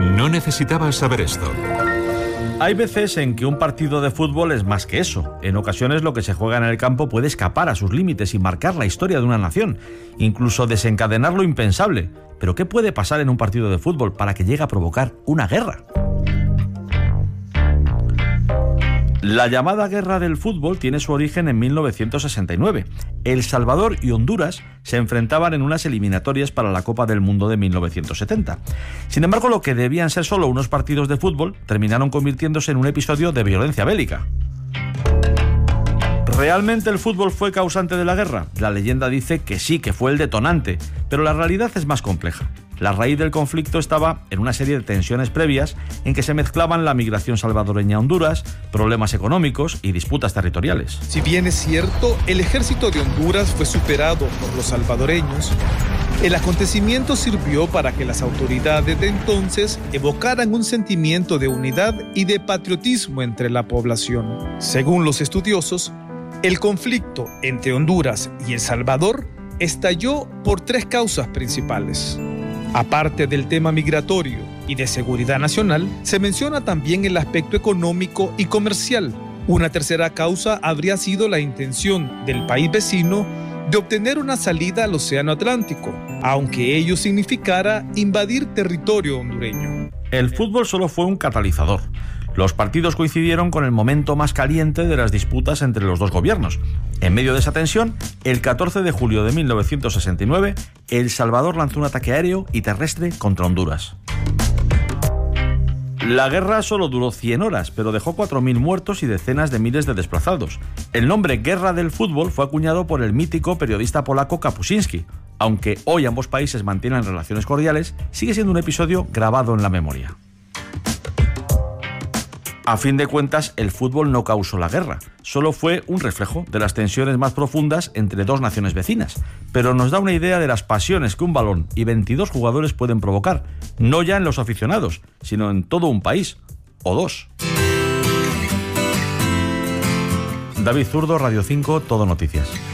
No necesitabas saber esto. Hay veces en que un partido de fútbol es más que eso. En ocasiones lo que se juega en el campo puede escapar a sus límites y marcar la historia de una nación, incluso desencadenar lo impensable. Pero ¿qué puede pasar en un partido de fútbol para que llegue a provocar una guerra? La llamada Guerra del Fútbol tiene su origen en 1969. El Salvador y Honduras se enfrentaban en unas eliminatorias para la Copa del Mundo de 1970. Sin embargo, lo que debían ser solo unos partidos de fútbol terminaron convirtiéndose en un episodio de violencia bélica. ¿Realmente el fútbol fue causante de la guerra? La leyenda dice que sí, que fue el detonante, pero la realidad es más compleja. La raíz del conflicto estaba en una serie de tensiones previas en que se mezclaban la migración salvadoreña a Honduras, problemas económicos y disputas territoriales. Si bien es cierto, el ejército de Honduras fue superado por los salvadoreños, el acontecimiento sirvió para que las autoridades de entonces evocaran un sentimiento de unidad y de patriotismo entre la población. Según los estudiosos, el conflicto entre Honduras y El Salvador estalló por 3 causas principales. Aparte del tema migratorio y de seguridad nacional, se menciona también el aspecto económico y comercial. Una tercera causa habría sido la intención del país vecino de obtener una salida al Océano Atlántico, aunque ello significara invadir territorio hondureño. El fútbol solo fue un catalizador. Los partidos coincidieron con el momento más caliente de las disputas entre los dos gobiernos. En medio de esa tensión, el 14 de julio de 1969, El Salvador lanzó un ataque aéreo y terrestre contra Honduras. La guerra solo duró 100 horas, pero dejó 4.000 muertos y decenas de miles de desplazados. El nombre Guerra del Fútbol fue acuñado por el mítico periodista polaco Kapuscinski. Aunque hoy ambos países mantienen relaciones cordiales, sigue siendo un episodio grabado en la memoria. A fin de cuentas, el fútbol no causó la guerra, solo fue un reflejo de las tensiones más profundas entre dos naciones vecinas, pero nos da una idea de las pasiones que un balón y 22 jugadores pueden provocar, no ya en los aficionados, sino en todo un país, o dos. David Zurdo, Radio 5, Todo Noticias.